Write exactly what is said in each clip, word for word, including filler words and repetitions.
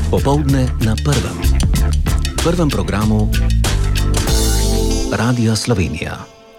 Popoldne na prvem. Prvem programu Radia Slovenija.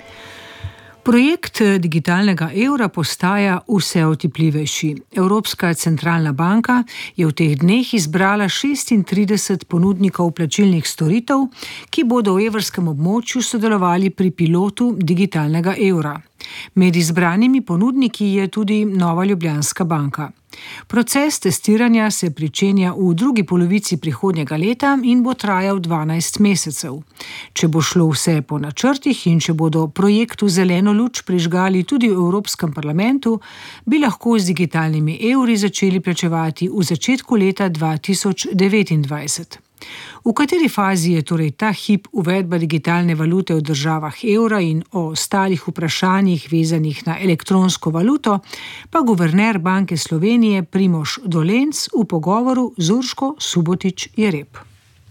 Projekt digitalnega evra postaja vse otipljivejši. Evropska centralna banka je v teh dneh izbrala šestintrideset ponudnikov plačilnih storitev, ki bodo v evrskem območju sodelovali pri pilotu digitalnega evra. Med izbranimi ponudniki je tudi Nova Ljubljanska banka. Proces testiranja se pričenja v drugi polovici prihodnjega leta in bo trajal dvanajst mesecev. Če bo šlo vse po načrtih in če bodo projektu zeleno luč prižgali tudi v Evropskem parlamentu, bi lahko z digitalnimi evri začeli plačevati v začetku leta dva tisoč devetindvajset. V kateri fazi je torej ta hip uvedba digitalne valute v državah evra in o ostalih vprašanjih vezanih na elektronsko valuto, pa guverner Banke Slovenije Primož Dolenc v pogovoru z Urško Subotič-Jereb.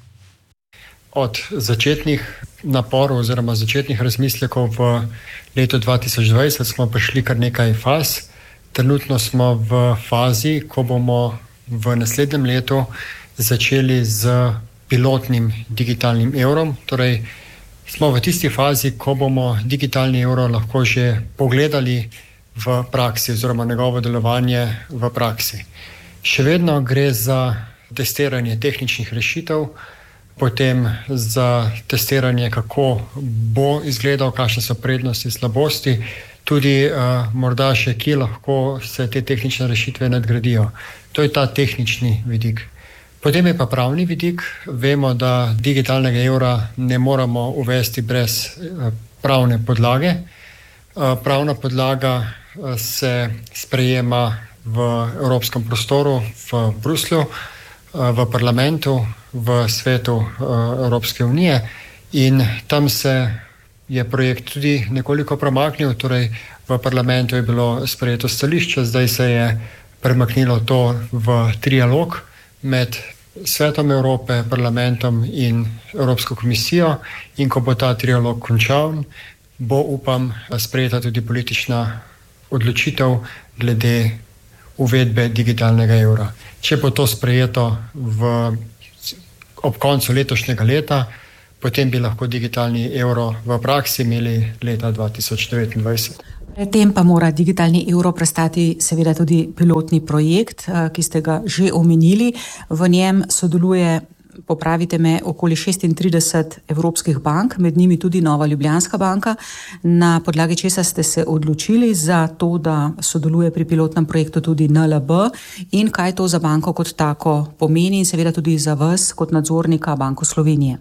Od začetnih naporov oziroma začetnih razmislekov v letu dva tisoč dvajset smo prišli kar nekaj faz. Trenutno smo v fazi, ko bomo v naslednjem letu začeli z pilotnim digitalnim evrom. Torej, smo v tisti fazi, ko bomo digitalni evro lahko že pogledali v praksi oziroma njegovo delovanje v praksi. Še vedno gre za testiranje tehničnih rešitev, potem za testiranje, kako bo izgledal, kakšne so prednosti, slabosti, tudi uh, morda še kje lahko se te tehnične rešitve nadgradijo. To je ta tehnični vidik. Potem je pa pravni vidik. Vemo, da digitalnega evra ne moramo uvesti brez pravne podlage. Pravna podlaga se sprejema v evropskem prostoru, v Bruslju, v parlamentu, v svetu Evropske unije in tam se je projekt tudi nekoliko premaknil, torej v parlamentu je bilo sprejeto stališče, zdaj se je premaknilo to v trialog med Svetom Evrope, parlamentom in Evropsko komisijo in ko bo ta trialog končal, bo, upam, sprejeta tudi politična odločitev glede uvedbe digitalnega evra. Če bo to sprejeto v, ob koncu letošnjega leta, potem bi lahko digitalni evro v praksi imeli leta dva tisoč devetindvajset. Predtem pa mora digitalni evro prestati seveda tudi pilotni projekt, ki ste ga že omenili. V njem sodeluje, popravite me, okoli šestintrideset evropskih bank, med njimi tudi Nova Ljubljanska banka. Na podlagi česa ste se odločili za to, da sodeluje pri pilotnem projektu tudi N L B in kaj to za banko kot tako pomeni in seveda tudi za vas kot nadzornika Banko Slovenije?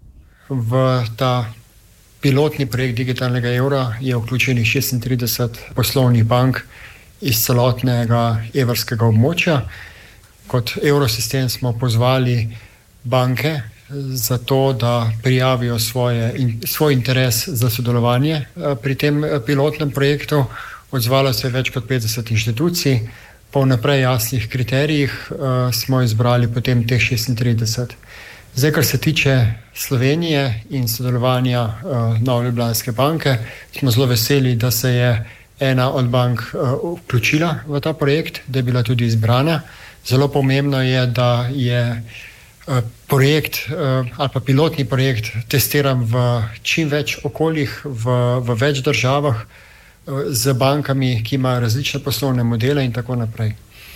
V ta pilotni projekt digitalnega evra je vključenih šestintrideset poslovnih bank iz celotnega evrskega območja. Kot Evrosistem smo pozvali banke za to, da prijavijo svoje, in, svoj interes za sodelovanje pri tem pilotnem projektu. Odzvalo se je več kot petdeset inštitucij. Po naprej jasnih kriterijih uh, smo izbrali potem teh šestintrideset. Zdaj, kar se tiče Slovenije in sodelovanja uh, Nove Ljubljanske banke, smo zelo veseli, da se je ena od bank uh, vključila v ta projekt, da je bila tudi izbrana. Zelo pomembno je, da je uh, projekt uh, ali pa pilotni projekt testiran v čim več okoljih, v, v več državah uh, z bankami, ki imajo različne poslovne modele in tako naprej.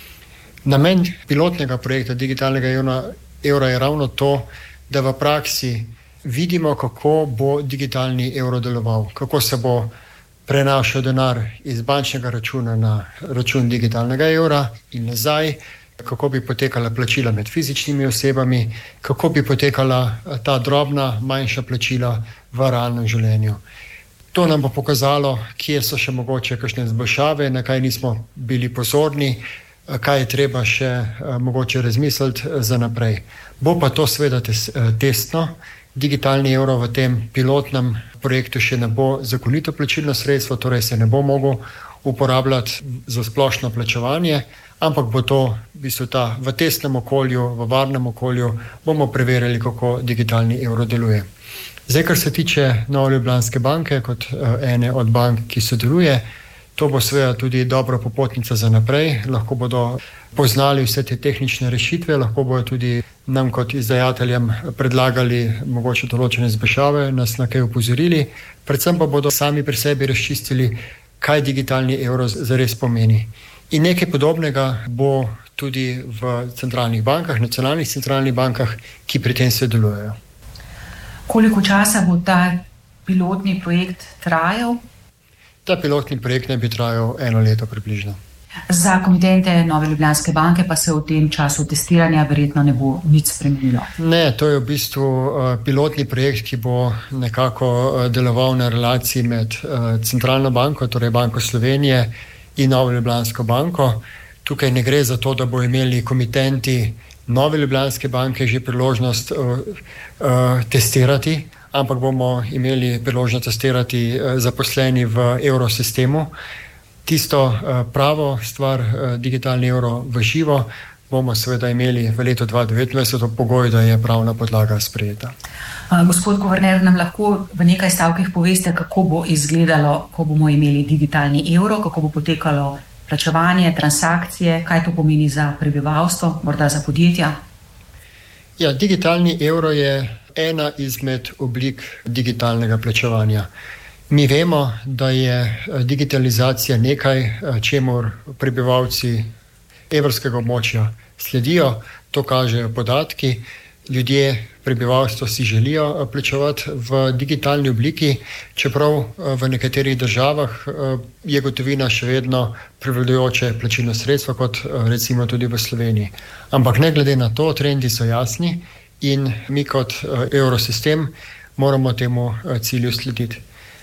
Namen pilotnega projekta digitalnega evra evra je ravno to, da v praksi vidimo, kako bo digitalni evro deloval, kako se bo prenašal denar iz bančnega računa na račun digitalnega evra in nazaj, kako bi potekala plačila med fizičnimi osebami, kako bi potekala ta drobna, manjša plačila v realnem življenju. To nam bo pokazalo, kje so še mogoče kakšne izboljšave, na kaj nismo bili pozorni, kaj je treba še uh, mogoče razmisliti za naprej. Bo pa to seveda tes, uh, testno. Digitalni evro v tem pilotnem projektu še ne bo zakonito plačilno sredstvo, torej se ne bo mogel uporabljati za splošno plačevanje, ampak bo to v bistvu ta v testnem okolju, v varnem okolju, bomo preverili, kako digitalni evro deluje. Zdaj, kar se tiče Nove Ljubljanske banke kot uh, ene od bank, ki sodeluje, to bo seveda tudi dobra popotnica za naprej. Lahko bodo poznali vse te tehnične rešitve, lahko bojo tudi nam kot izdajateljem predlagali mogoče določene izboljšave, nas na kaj opozorili, predvsem pa bodo sami pri sebi razčistili, kaj digitalni evro zares pomeni. In nekaj podobnega bo tudi v centralnih bankah, nacionalnih centralnih bankah, ki pri tem sodelujejo. Koliko časa bo ta pilotni projekt trajal? Ta pilotni projekt ne bi trajal eno leto približno. Za komitente Nove Ljubljanske banke pa se v tem času testiranja verjetno ne bo nič spremenilo. Ne, to je v bistvu uh, pilotni projekt, ki bo nekako uh, deloval na relaciji med uh, centralno banko, torej Banko Slovenije in Novo Ljubljansko banko. Tukaj ne gre za to, da bo imeli komitenti Nove Ljubljanske banke že priložnost uh, uh, testirati, ampak bomo imeli priložnost testirati uh, zaposleni v evrosistemu. Tisto uh, pravo stvar, uh, digitalni evro v živo, bomo seveda imeli v letu dva tisoč devetnajst, to pogoj, da je pravna podlaga sprejeta. Uh, gospod guverner, nam lahko v nekaj stavkih poveste, kako bo izgledalo, ko bomo imeli digitalni evro, kako bo potekalo plačevanje, transakcije, kaj to pomeni za prebivalstvo, morda za podjetja? Ja, digitalni evro je ena izmed oblik digitalnega plačevanja. Mi vemo, da je digitalizacija nekaj, čemur prebivalci evrskega območja sledijo, to kažejo podatki. Ljudje, prebivalstvo si želijo plačevati v digitalni obliki, čeprav v nekaterih državah je gotovina še vedno prevladujoče plačilno sredstvo, kot recimo tudi v Sloveniji. Ampak ne glede na to, trendi so jasni in mi kot evrosistem moramo temu cilju slediti.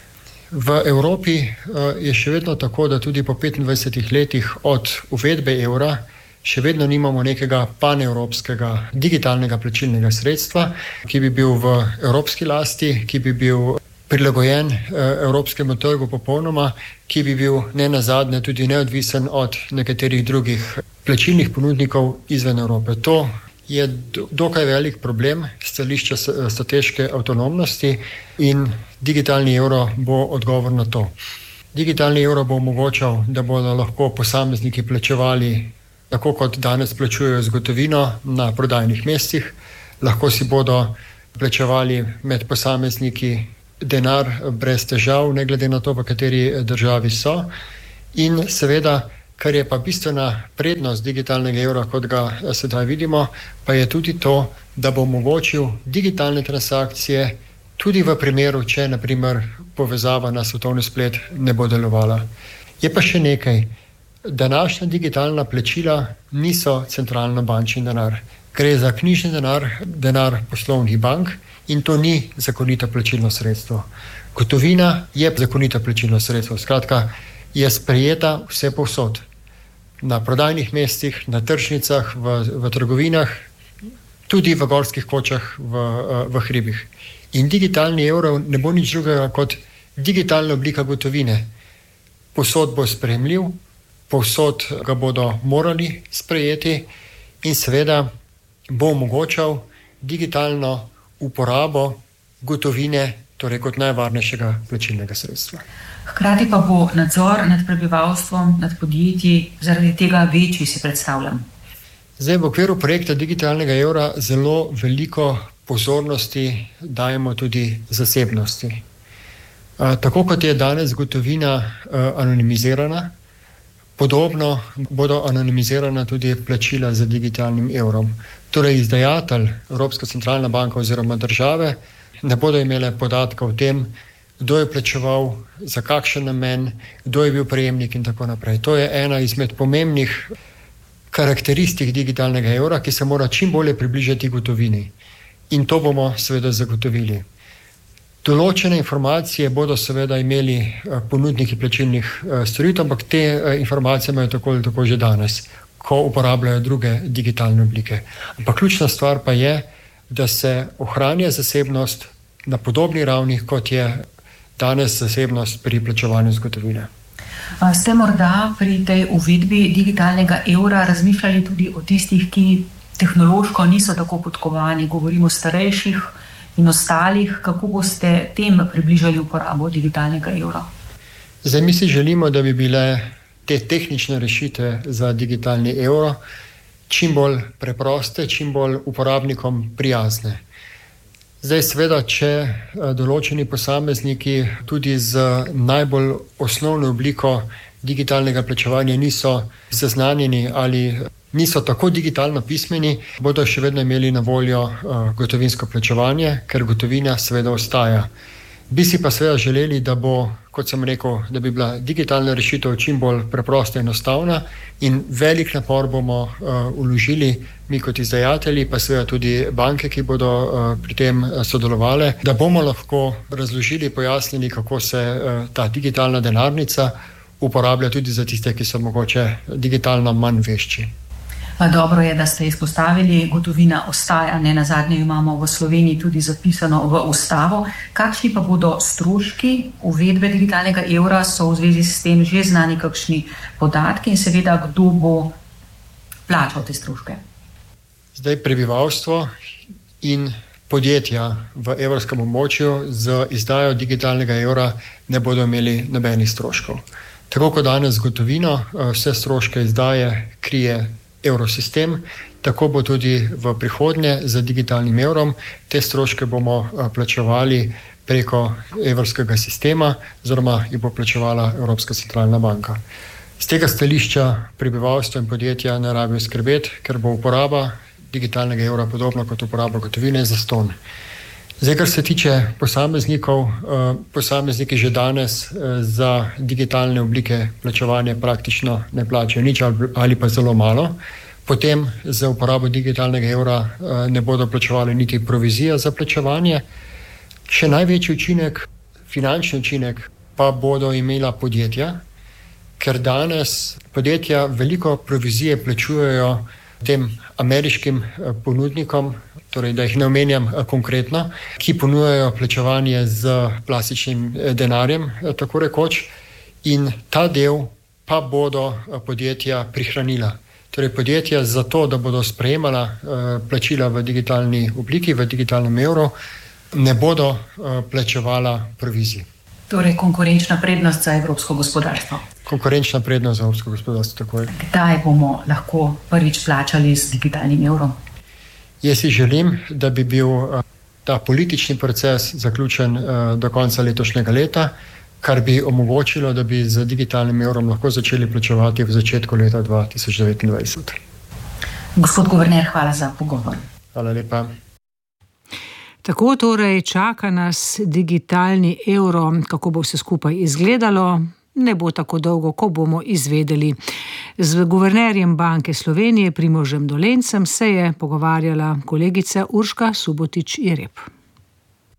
V Evropi je še vedno tako, da tudi po petindvajsetih letih od uvedbe evra še vedno nimamo nekega panevropskega digitalnega plačilnega sredstva, ki bi bil v evropski lasti, ki bi bil prilagojen evropskemu trgu popolnoma, ki bi bil ne nazadnje tudi neodvisen od nekaterih drugih plačilnih ponudnikov izven Evrope. To je dokaj velik problem stališča strateške avtonomnosti in digitalni evro bo odgovor na to. Digitalni evro bo omogočal, da bodo lahko posamezniki plačevali tako, kot danes plačujejo z gotovino na prodajnih mestih, lahko si bodo plačevali med posamezniki denar brez težav, ne glede na to, v kateri državi so. In seveda, kar je pa bistvena prednost digitalnega evra, kot ga sedaj vidimo, pa je tudi to, da bo omogočil digitalne transakcije tudi v primeru, če na primer povezava na svetovni splet ne bo delovala. Je pa še nekaj. Današnja digitalna plačila niso centralno bančni denar. Gre za knjižni denar, denar poslovnih bank in to ni zakonito plačilno sredstvo. Gotovina je zakonito plačilno sredstvo. Skratka, je sprejeta vse povsod. Na prodajnih mestih, na tržnicah, v, v trgovinah, tudi v gorskih kočah, v, v hribih. In digitalni evro ne bo nič drugega kot digitalna oblika gotovine. Povsod bo sprejemljiv, povsod ga bodo morali sprejeti in seveda bo omogočal digitalno uporabo gotovine, torej kot najvarnejšega plačilnega sredstva. Hkrati pa bo nadzor nad prebivalstvom, nad podjetji zaradi tega večji, si predstavljam. Zdaj v okviru projekta digitalnega evra zelo veliko pozornosti dajemo tudi zasebnosti. Tako kot je danes gotovina anonimizirana, podobno bodo anonimizirana tudi plačila z digitalnim evrom. Torej izdajatelj, Evropska centralna banka oziroma države, ne bodo imele podatka o tem, kdo je plačeval, za kakšen namen, kdo je bil prejemnik in tako naprej. To je ena izmed pomembnih karakteristik digitalnega evra, ki se mora čim bolje približati gotovini. In to bomo seveda zagotovili. Določene informacije bodo seveda imeli ponudniki plačilnih storitev, ampak te informacije imajo tako ali tako že danes, ko uporabljajo druge digitalne oblike. Ampak ključna stvar pa je, da se ohranja zasebnost na podobni ravni, kot je danes zasebnost pri plačevanju z gotovine. Ste morda pri tej uvedbi digitalnega evra razmišljali tudi o tistih, ki tehnološko niso tako podkovani, govorimo o starejših in ostalih, kako boste tem približali uporabo digitalnega evra? Zdaj mi si želimo, da bi bile te tehnične rešitve za digitalni evro čim bolj preproste, čim bolj uporabnikom prijazne. Zdaj, seveda, če določeni posamezniki tudi z najbolj osnovno obliko digitalnega plačevanja niso seznanjeni ali niso tako digitalno pismeni, bodo še vedno imeli na voljo gotovinsko plačevanje, ker gotovina seveda ostaja. Bi si pa seveda želeli, da bo, kot sem rekel, da bi bila digitalna rešitev čim bolj preprosta in enostavna in velik napor bomo uh, vložili mi kot izdajatelji, pa seveda tudi banke, ki bodo uh, pri tem sodelovali, da bomo lahko razložili, pojasnili, kako se uh, ta digitalna denarnica uporablja tudi za tiste, ki so mogoče digitalno manj vešči. Dobro je, da ste izpostavili, gotovina ostaja, ne nazadnje imamo v Sloveniji tudi zapisano v ustavo. Kakšni pa bodo stroški uvedbe digitalnega evra, so v zvezi s tem že znani kakšni podatki in seveda, kdo bo plačal te stroške? Zdaj, prebivalstvo in podjetja v evrskem območju z izdajo digitalnega evra ne bodo imeli nobenih stroškov. Tako kot danes z gotovino, vse stroške izdaje krije evrosistem, tako bo tudi v prihodnje z digitalnim evrom. Te stroške bomo plačevali preko evrskega sistema, oziroma jih bo plačevala Evropska centralna banka. Z tega stališča prebivalstvo in podjetja ne rabijo skrbeti, ker bo uporaba digitalnega evra podobno kot uporaba gotovine zastonj. Zdaj, kar se tiče posameznikov, posamezniki že danes za digitalne oblike plačevanja praktično ne plačajo nič ali pa zelo malo. Potem za uporabo digitalnega evra ne bodo plačevali niti provizija za plačevanje. Še največji učinek, finančni učinek, pa bodo imela podjetja, ker danes podjetja veliko provizije plačujejo tem ameriškim ponudnikom, torej da jih ne omenjam konkretno, ki ponujajo plačevanje z plastičnim denarjem, tako rekoč, in ta del pa bodo podjetja prihranila. Torej podjetja za to, da bodo sprejemala plačila v digitalni obliki, v digitalnem evru, ne bodo plačevala provizij. Torej konkurenčna prednost za evropsko gospodarstvo. Konkurenčna prednost za evropsko gospodarstvo, tako je. Kdaj bomo lahko prvič plačali z digitalnim evrom? Jaz si želim, da bi bil ta politični proces zaključen do konca letošnjega leta, kar bi omogočilo, da bi z digitalnim evrom lahko začeli plačevati v začetku leta dva tisoč devetindvajset. Gospod guverner, hvala za pogovor. Hvala lepa. Tako torej čaka nas digitalni evro, kako bo vse skupaj izgledalo, ne bo tako dolgo, ko bomo izvedeli. Z guvernerjem Banke Slovenije Primožem Dolencem se je pogovarjala kolegica Urška Subotič-Jereb.